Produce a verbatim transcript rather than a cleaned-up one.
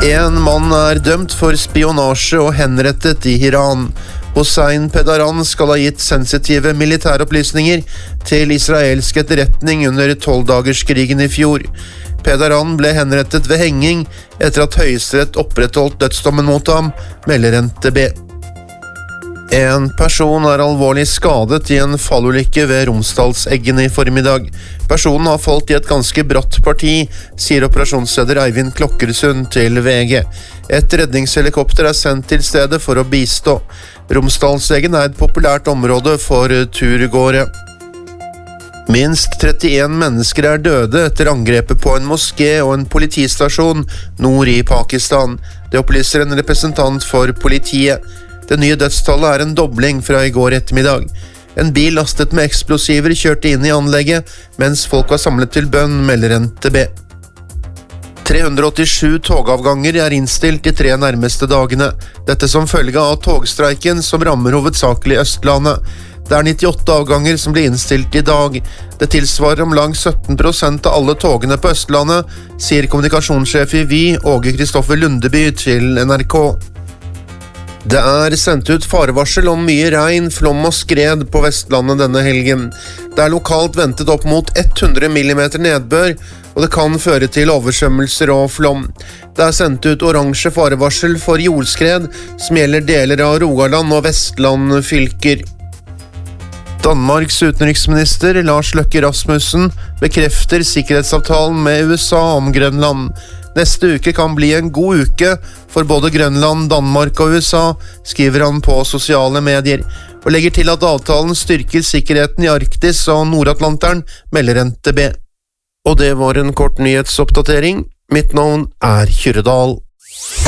En mann er dømt for spionasje og henrettet i Iran. Hossein Pedaran skal ha gitt sensitive militæropplysninger til israelsk etterretning under tolvdagerskrigen i fjor. Pedaran ble henrettet ved henging etter at Høyesterett opprettholdt dødsdommen mot ham, melder N T B. En person er alvorlig skadet i en fallulykke ved Romsdalseggen i formiddag. Personen har falt i et ganske bratt parti, sier operasjonsleder Eivind Klokkersund til V G. Et redningshelikopter er sendt til stedet for å bistå. Romsdalseggen er et populært område for turgåere. Minst trettien mennesker er døde etter angrepet på en moské og en politistasjon nord i Pakistan. Det opplyser en representant for politiet. Det nye dødstallet er en dobling fra i går ettermiddag. En bil lastet med eksplosiver kjørte inn i anlegget, mens folk var samlet til bønn, melder N T B. tre hundre åttisju togavganger er innstilt de tre nærmeste dagene. Dette som følge av togstreiken som rammer hovedsakelig Østlandet. Det er nittiåtte avganger som blir innstilt i dag. Det tilsvarer om lang sytten prosent av alle togene på Østlandet, sier kommunikasjonssjef i Vy, Åge Kristoffer Lundeby, til N R K. Det er sendt ut farevarsel om mye regn, flom og skred på Vestlandet denne helgen. Det er lokalt ventet opp mot hundre millimeter nedbør, og det kan føre til oversvømmelser og flom. Det er sendt ut oransje farevarsel for jordskred, som gjelder deler av Rogaland og Vestland fylker. Danmarks utenriksminister Lars Løkke Rasmussen bekrefter sikkerhetsavtalen med U S A om Grønland. Neste uke kan bli en god uke for både Grønland, Danmark og U S A, skriver han på sosiale medier, og legger til at avtalen styrker sikkerheten i Arktis og Nordatlanteren, melder N T B. Og det var en kort nyhetsoppdatering. Mitt navn er Kyrre Dahl.